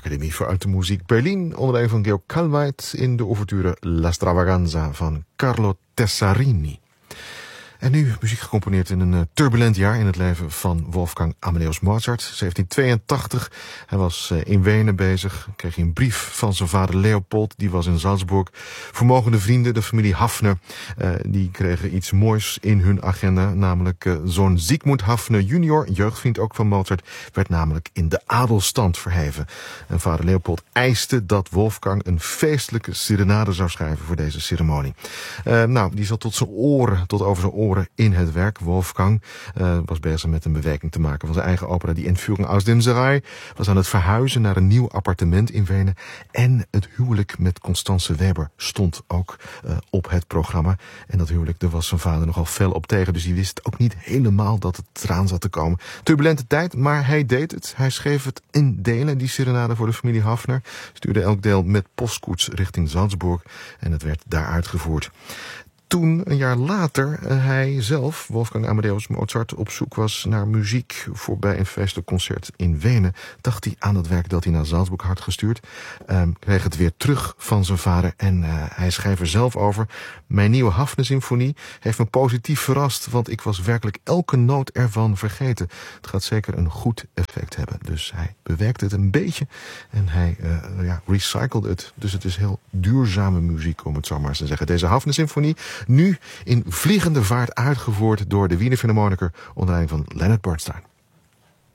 Academie voor Alte Muziek Berlin onder leiding van Georg Kalweit in de ouverture La Stravaganza van Carlo Tessarini. En nu muziek gecomponeerd in een turbulent jaar in het leven van Wolfgang Amadeus Mozart. 1782. Hij was in Wenen bezig. Kreeg hij een brief van zijn vader Leopold. Die was in Salzburg. Vermogende vrienden, de familie Haffner, die kregen iets moois in hun agenda. Namelijk zoon Siegmund Haffner junior, jeugdvriend ook van Mozart, werd namelijk in de adelstand verheven. En vader Leopold eiste dat Wolfgang een feestelijke serenade zou schrijven voor deze ceremonie. Die zat tot over zijn oren in het werk. Wolfgang was bezig met een bewerking te maken van zijn eigen opera, die Entführung aus dem Serail. Was aan het verhuizen naar een nieuw appartement in Wenen. En het huwelijk met Constance Weber stond ook op het programma. En dat huwelijk, daar was zijn vader nogal fel op tegen. Dus hij wist ook niet helemaal dat het eraan zat te komen. Turbulente tijd, maar hij deed het. Hij schreef het in delen, die serenade voor de familie Haffner. Stuurde elk deel met postkoets richting Salzburg. En het werd daar uitgevoerd. Toen, een jaar later, hij zelf, Wolfgang Amadeus Mozart, op zoek was naar muziek voor bij een feestelijk concert in Wenen, dacht hij aan het werk dat hij naar Salzburg had gestuurd. Kreeg het weer terug van zijn vader en hij schreef er zelf over. Mijn nieuwe Haffner-symfonie heeft me positief verrast, want ik was werkelijk elke noot ervan vergeten. Het gaat zeker een goed effect hebben. Dus hij bewerkte het een beetje en hij recycled het. Dus het is heel duurzame muziek, om het zo maar eens te zeggen. Deze Haffner-symfonie, nu in vliegende vaart uitgevoerd door de Wiener Philharmoniker onder leiding van Leonard Bernstein.